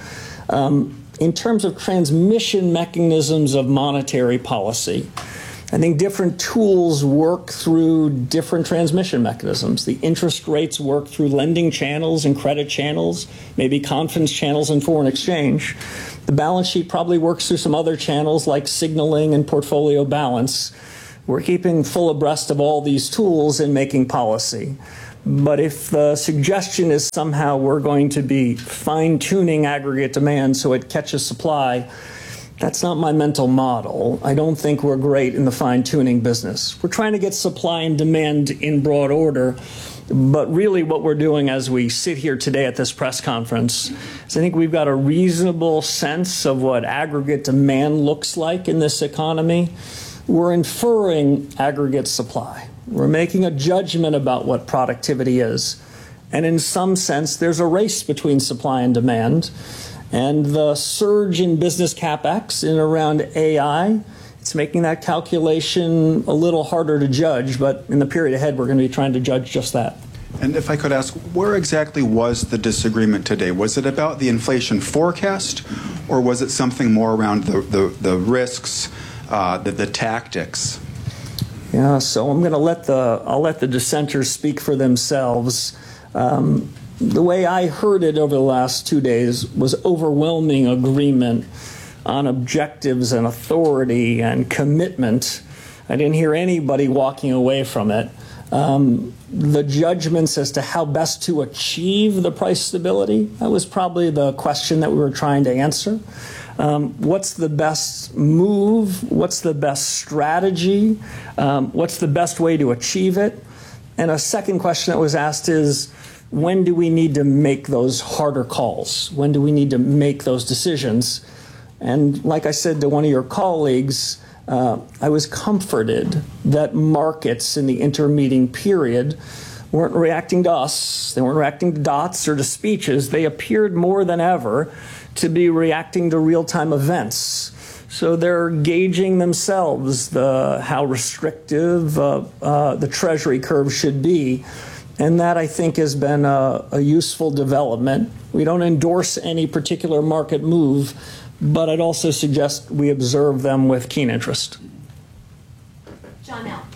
Um, in terms of transmission mechanisms of monetary policy, I think different tools work through different transmission mechanisms. The interest rates work through lending channels and credit channels, maybe confidence channels and foreign exchange. The balance sheet probably works through some other channels like signaling and portfolio balance. We're keeping full abreast of all these tools in making policy. But if the suggestion is somehow we're going to be fine-tuning aggregate demand so it catches supply, that's not my mental model. I don't think we're great in the fine-tuning business. We're trying to get supply and demand in broad order, but really what we're doing as we sit here today at this press conference is I think we've got a reasonable sense of what aggregate demand looks like in this economy. We're inferring aggregate supply. We're making a judgment about what productivity is. And in some sense, there's a race between supply and demand. And the surge in business capex in around A I, it's making that calculation a little harder to judge, but in the period ahead, we're going to be trying to judge just that. And if I could ask, where exactly was the disagreement today? Was it about the inflation forecast, or was it something more around the, the, the risks, uh, the, the tactics? Yeah, so I'm going to let the, I'll let the dissenters speak for themselves. Um, The way I heard it over the last two days was overwhelming agreement on objectives and authority and commitment. I didn't hear anybody walking away from it. Um, the judgments as to how best to achieve the price stability, that was probably the question that we were trying to answer. Um, what's the best move? What's the best strategy? Um, what's the best way to achieve it? And a second question that was asked is, when do we need to make those harder calls? When do we need to make those decisions? And like I said to one of your colleagues, uh, I was comforted that markets in the intermeeting period weren't reacting to us. They weren't reacting to dots or to speeches. They appeared more than ever to be reacting to real-time events. So they're gauging themselves the, how restrictive uh, uh, the Treasury curve should be. And that, I think, has been a, a useful development. We don't endorse any particular market move, but I'd also suggest we observe them with keen interest. Janelle.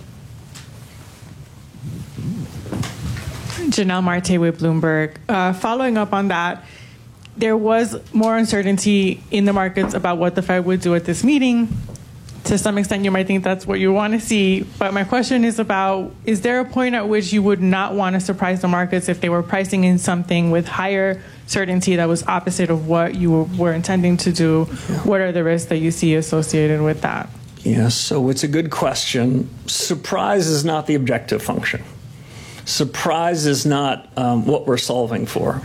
Janelle Marte with Bloomberg. Uh, following up on that, there was more uncertainty in the markets about what the Fed would do at this meeting. To some extent, you might think that's what you want to see. But my question is about, is there a point at which you would not want to surprise the markets if they were pricing in something with higher certainty that was opposite of what you were intending to do? Yeah. What are the risks that you see associated with that? Yeah, so it's a good question. Surprise is not the objective function. Surprise is not um, what we're solving for.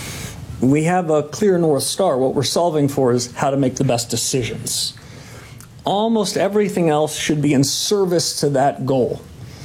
We have a clear North Star. What we're solving for is how to make the best decisions. Almost everything else should be in service to that goal.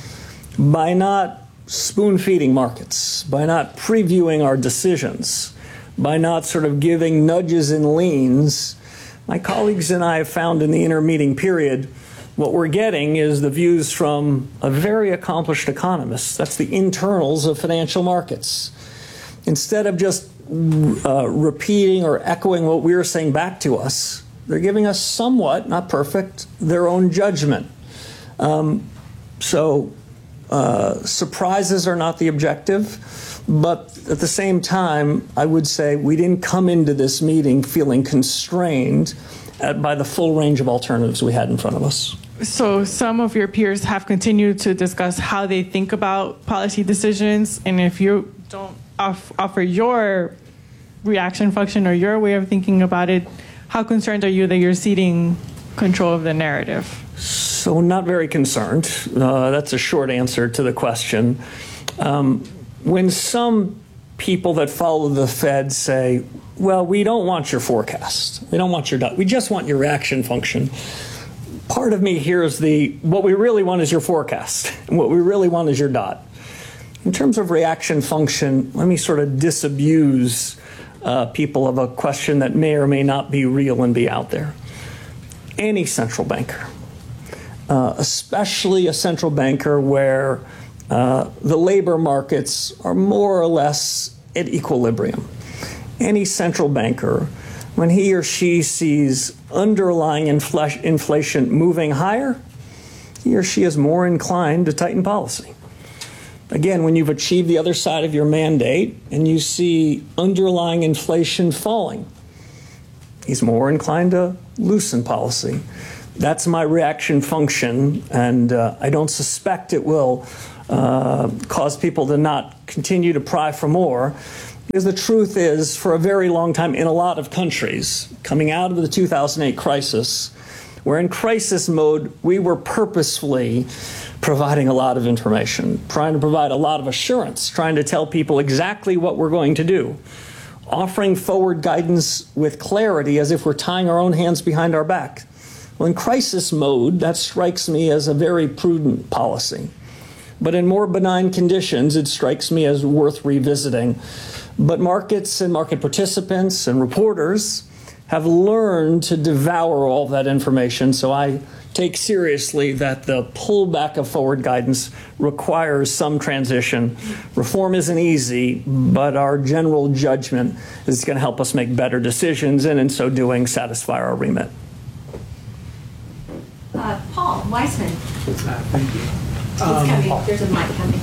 By not spoon-feeding markets, by not previewing our decisions, by not sort of giving nudges and leans, my colleagues and I have found in the intermeeting period, what we're getting is the views from a very accomplished economist. That's the internals of financial markets. Instead of just uh, repeating or echoing what we were saying back to us, they're giving us somewhat, not perfect, their own judgment. Um, so uh, surprises are not the objective, but at the same time, I would say we didn't come into this meeting feeling constrained at, by the full range of alternatives we had in front of us. So some of your peers have continued to discuss how they think about policy decisions, and if you don't off- offer your reaction function or your way of thinking about it, how concerned are you that you're ceding control of the narrative? So not very concerned. Uh, that's a short answer to the question. Um, when some people that follow the Fed say, well, we don't want your forecast. We don't want your dot. We just want your reaction function. Part of me hears the, what we really want is your forecast. And what we really want is your dot. In terms of reaction function, let me sort of disabuse uh, people of a question that may or may not be real and be out there. Any central banker, uh, especially a central banker where uh, the labor markets are more or less at equilibrium. Any central banker, when he or she sees underlying infl- inflation moving higher, he or she is more inclined to tighten policy. Again, when you've achieved the other side of your mandate and you see underlying inflation falling, he's more inclined to loosen policy. That's my reaction function, and uh, I don't suspect it will uh, cause people to not continue to pry for more. Because the truth is, for a very long time in a lot of countries, coming out of the two thousand eight crisis, where in crisis mode, we were purposefully providing a lot of information, trying to provide a lot of assurance, trying to tell people exactly what we're going to do, offering forward guidance with clarity as if we're tying our own hands behind our back. Well, in crisis mode, that strikes me as a very prudent policy. But in more benign conditions, it strikes me as worth revisiting. But markets and market participants and reporters have learned to devour all that information, so I take seriously that the pullback of forward guidance requires some transition. Reform isn't easy, but our general judgment is going to help us make better decisions, and in so doing, satisfy our remit. Uh, Paul Weissman. Uh, thank you. He's Um, coming. There's a mic coming.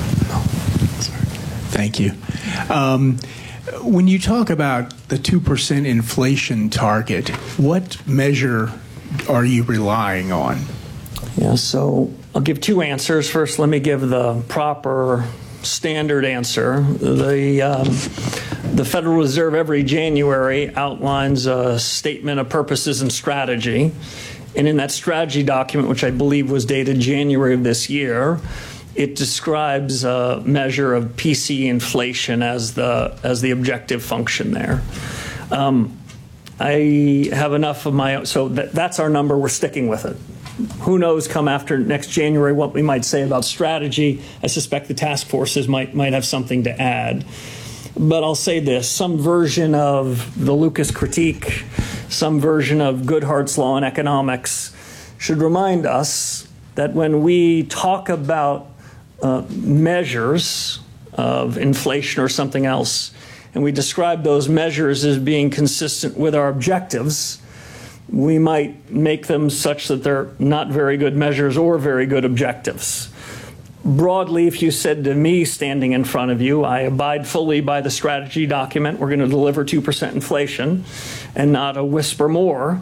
Thank you. Um, when you talk about the two percent inflation target, what measure are you relying on? Yeah, so I'll give two answers. First, let me give the proper standard answer. The, um, the Federal Reserve every January outlines a statement of purposes and strategy. And in that strategy document, which I believe was dated January of this year, it describes a measure of P C E inflation as the, as the objective function there. Um, I have enough of my own, so that, that's our number, we're sticking with it. Who knows come after next January what we might say about strategy. I suspect the task forces might, might have something to add. But I'll say this, some version of the Lucas critique, some version of Goodhart's law in economics should remind us that when we talk about uh, measures of inflation or something else, and we describe those measures as being consistent with our objectives, we might make them such that they're not very good measures or very good objectives. Broadly, if you said to me standing in front of you, I abide fully by the strategy document, we're going to deliver two percent inflation and not a whisper more.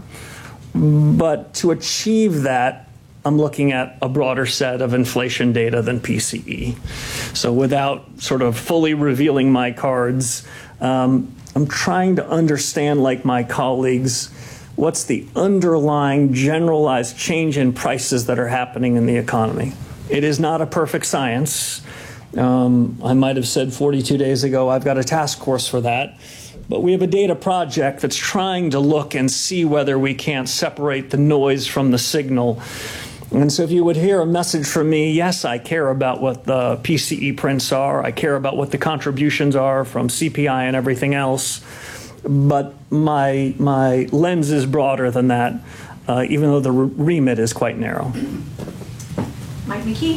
But to achieve that, I'm looking at a broader set of inflation data than P C E. So without sort of fully revealing my cards, um, I'm trying to understand, like my colleagues, what's the underlying generalized change in prices that are happening in the economy. It is not a perfect science. Um, I might have said forty-two days ago, I've got a task force for that. But we have a data project that's trying to look and see whether we can't separate the noise from the signal. And so if you would hear a message from me, yes, I care about what the P C E prints are. I care about what the contributions are from C P I and everything else. But my, my lens is broader than that, uh, even though the remit is quite narrow. Mike McKee.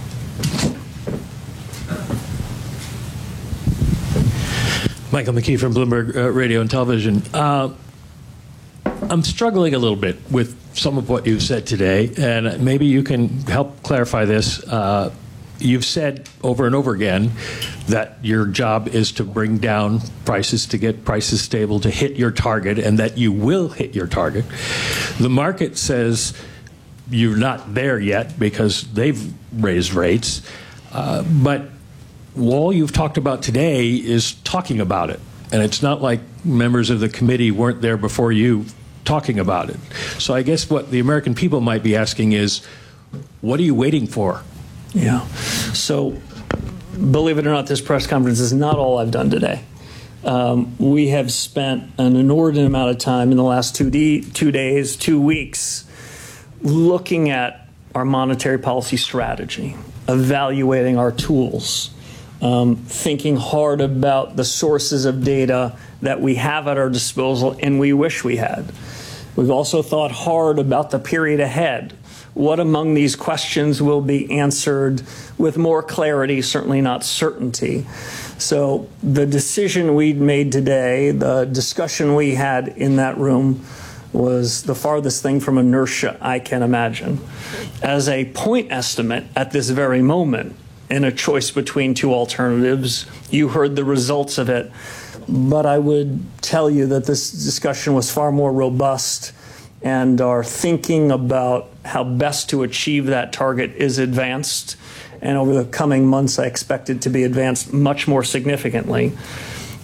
Michael McKee from Bloomberg uh, Radio and Television. Uh, I'm struggling a little bit with some of what you've said today, and maybe you can help clarify this. Uh, you've said over and over again that your job is to bring down prices, to get prices stable, to hit your target, and that you will hit your target. The market says you're not there yet because they've raised rates, uh, but all you've talked about today is talking about it. And it's not like members of the committee weren't there before you talking about it. So I guess what the American people might be asking is, what are you waiting for? Yeah. So believe it or not, this press conference is not all I've done today. Um, we have spent an inordinate amount of time in the last two, d- two days, two weeks, looking at our monetary policy strategy, evaluating our tools, um, thinking hard about the sources of data that we have at our disposal and we wish we had. We've also thought hard about the period ahead. What among these questions will be answered with more clarity, certainly not certainty. So the decision we made today, the discussion we had in that room, was the farthest thing from inertia I can imagine. As a point estimate at this very moment, in a choice between two alternatives, you heard the results of it. But I would tell you that this discussion was far more robust, and our thinking about how best to achieve that target is advanced. And over the coming months, I expect it to be advanced much more significantly.